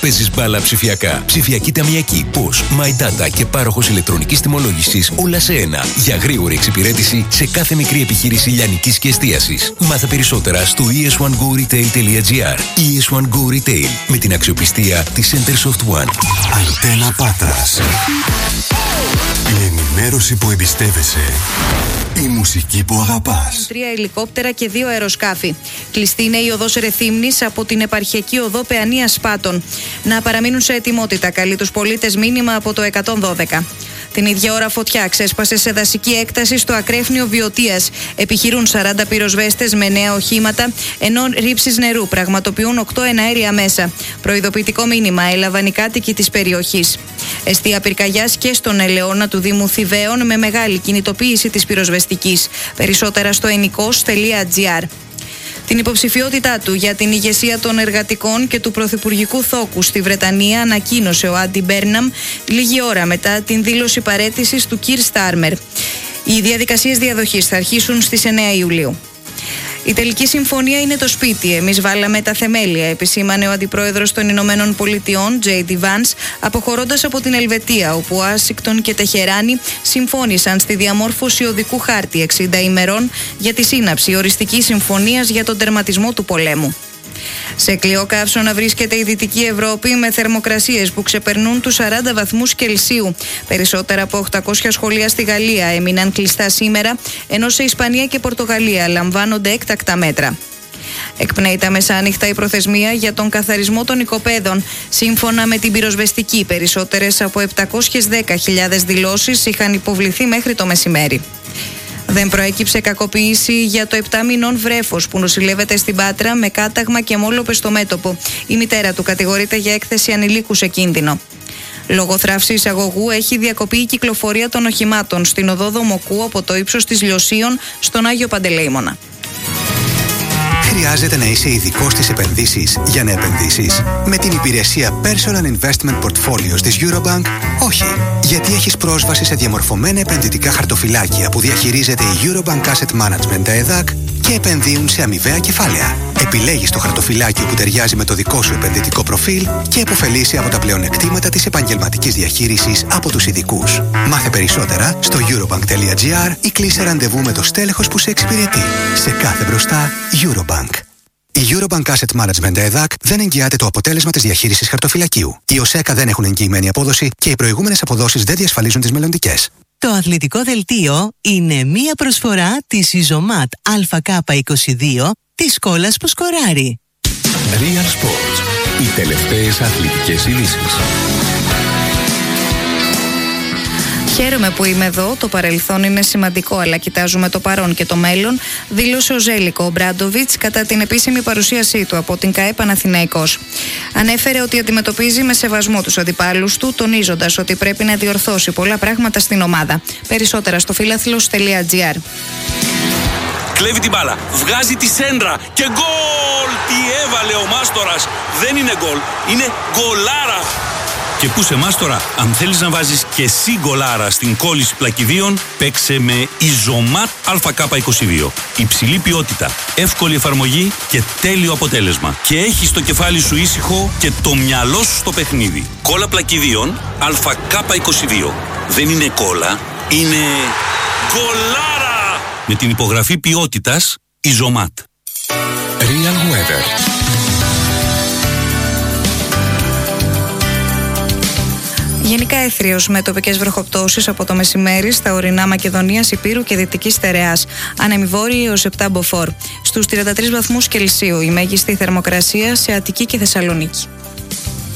παίζεις μπάλα ψηφιακά. Ψηφιακή ταμιακή, POS, My Data και πάροχος ηλεκτρονικής τιμολόγησης, όλα σε ένα. Για γρήγορη εξυπηρέτηση σε κάθε μικρή επιχείρηση λιανικής και εστίασης. Μάθε περισσότερα στο es1goretail.gr. ES1 Go Retail, με την αξιοπιστία της Centersoft One. Αντένα Πάτρας. Η ενημέρωση που εμπιστεύεσαι. Η μουσική που αγαπάς. 3 ελικόπτερα και 2 αεροσκάφη. Κλειστή είναι η οδός Ρεθύμνης από την επαρχιακή οδό Παιανίας Σπάτων. Να παραμείνουν σε ετοιμότητα, καλεί τους πολίτες μήνυμα από το 112. Την ίδια ώρα φωτιά ξέσπασε σε δασική έκταση στο ακρέφνιο Βιωτίας. Επιχειρούν 40 πυροσβέστες με νέα οχήματα, ενώ ρήψεις νερού πραγματοποιούν 8 εναέρια μέσα. Προειδοποιητικό μήνυμα έλαβαν οι κάτοικοι της περιοχής. Εστία πυρκαγιάς και στον Ελαιώνα του Δήμου Θηβαίων με μεγάλη κινητοποίηση της πυροσβεστικής. Περισσότερα στο ennikos.gr. Την υποψηφιότητά του για την ηγεσία των εργατικών και του πρωθυπουργικού θόκου στη Βρετανία ανακοίνωσε ο Άντι Μπέρναμ λίγη ώρα μετά την δήλωση παραίτησης του Κιρ Στάρμερ. Οι διαδικασίες διαδοχής θα αρχίσουν στις 9 Ιουλίου. Η τελική συμφωνία είναι το σπίτι. Εμείς βάλαμε τα θεμέλια, επισήμανε ο αντιπρόεδρος των Ηνωμένων Πολιτειών, J.D. Vance, αποχωρώντας από την Ελβετία, όπου Ουάσιγκτον και Τεχεράνη συμφώνησαν στη διαμόρφωση οδικού χάρτη 60 ημερών για τη σύναψη οριστικής συμφωνίας για τον τερματισμό του πολέμου. Σε κλειό καύσωνα βρίσκεται η Δυτική Ευρώπη με θερμοκρασίες που ξεπερνούν τους 40 βαθμούς Κελσίου. Περισσότερα από 800 σχολεία στη Γαλλία έμειναν κλειστά σήμερα, ενώ σε Ισπανία και Πορτογαλία λαμβάνονται έκτακτα μέτρα. Εκπνέει τα μεσάνυχτα η προθεσμία για τον καθαρισμό των οικοπαίδων. Σύμφωνα με την πυροσβεστική, περισσότερες από 710.000 δηλώσεις είχαν υποβληθεί μέχρι το μεσημέρι. Δεν προέκυψε κακοποίηση για το 7 μηνών βρέφος που νοσηλεύεται στην Πάτρα με κάταγμα και μόλοπες στο μέτωπο. Η μητέρα του κατηγορείται για έκθεση ανηλίκου σε κίνδυνο. Λόγω θράψης αγωγού έχει διακοπεί η κυκλοφορία των οχημάτων στην οδό Δομοκού από το ύψος της Λιωσίων στον Άγιο Παντελεήμονα. Χρειάζεται να είσαι ειδικός στις επενδύσεις για να επενδύσεις? Με την υπηρεσία Personal Investment Portfolios της Eurobank, όχι. Γιατί έχεις πρόσβαση σε διαμορφωμένα επενδυτικά χαρτοφυλάκια που διαχειρίζεται η Eurobank Asset Management ΕΔΑΚ και επενδύουν σε αμοιβαία κεφάλαια. Επιλέγεις το χαρτοφυλάκιο που ταιριάζει με το δικό σου επενδυτικό προφίλ και επωφελείσαι από τα πλεονεκτήματα της επαγγελματικής διαχείρισης από τους ειδικούς. Μάθε περισσότερα στο eurobank.gr ή κλείσε ραντεβού με το στέλεχος που σε εξυπηρετεί. Σε κάθε μπροστά, Eurobank. Η Eurobank Asset Management ΕΔΑΚ δεν εγγυάται το αποτέλεσμα της διαχείρισης χαρτοφυλακίου. Οι ΟΣΕΚΑ δεν έχουν εγγυημένη απόδοση και οι προηγούμενες αποδόσεις δεν διασφαλίζουν τις μελλοντικές. Το αθλητικό δελτίο είναι μία προσφορά της Ιζωμάτ ΑΚ22 της κόλλας που σκοράρει. Real Sports. Οι τελευταίες αθλητικές ειδήσεις. Χαίρομαι που είμαι εδώ. Το παρελθόν είναι σημαντικό, αλλά κοιτάζουμε το παρόν και το μέλλον, δήλωσε ο Ζέλικο Ομπράντοβιτς κατά την επίσημη παρουσίασή του από την ΚΑΕ Παναθηναϊκός. Ανέφερε ότι αντιμετωπίζει με σεβασμό τους αντιπάλους του, τονίζοντας ότι πρέπει να διορθώσει πολλά πράγματα στην ομάδα. Περισσότερα στο φιλάθλος.gr. Κλέβει την μπάλα, βγάζει τη σέντρα και γκολ! Τι έβαλε ο Μάστορας! Δεν είναι γκολ, είναι γκολάρα! Και πού σε Μάστορα, αν θέλεις να βάζεις και εσύ γκολάρα στην κόλληση πλακιδίων, παίξε με Ιζωμάτ ΑΚ22. Υψηλή ποιότητα, εύκολη εφαρμογή και τέλειο αποτέλεσμα. Και έχεις το κεφάλι σου ήσυχο και το μυαλό σου στο παιχνίδι. Κόλλα πλακιδίων ΑΚ22. Δεν είναι κόλλα, είναι γκολάρα! Με την υπογραφή ποιότητας Ιζωμάτ. Real Weather. Γενικά έθριος με τοπικές βροχοπτώσεις από το μεσημέρι στα ορεινά Μακεδονίας, Ηπείρου και Δυτικής Στερεάς. Άνεμοι βόρειοι έως 7 μποφόρ. Στους 33 βαθμούς Κελσίου η μέγιστη θερμοκρασία σε Αττική και Θεσσαλονίκη.